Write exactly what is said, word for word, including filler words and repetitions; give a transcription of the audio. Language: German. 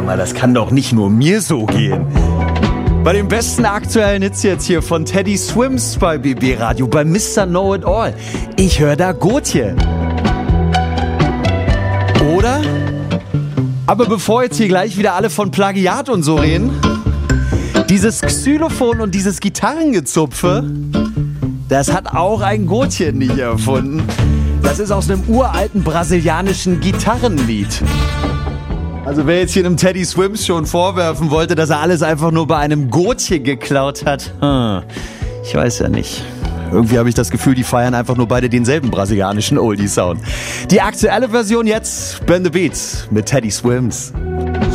mal, das kann doch nicht nur mir so gehen. Bei dem besten aktuellen Hits jetzt hier von Teddy Swims bei B B Radio, bei Mister Know-It-All. Ich höre da Gotje. Oder? Aber bevor jetzt hier gleich wieder alle von Plagiat und so reden, dieses Xylophon und dieses Gitarrengezupfe, das hat auch ein Gotje nicht erfunden. Das ist aus einem uralten brasilianischen Gitarrenlied. Also wer jetzt hier einem Teddy Swims schon vorwerfen wollte, dass er alles einfach nur bei einem Gotje geklaut hat, hm, ich weiß ja nicht. Irgendwie habe ich das Gefühl, die feiern einfach nur beide denselben brasilianischen Oldie-Sound. Die aktuelle Version jetzt, Ben the Beats mit Teddy Swims.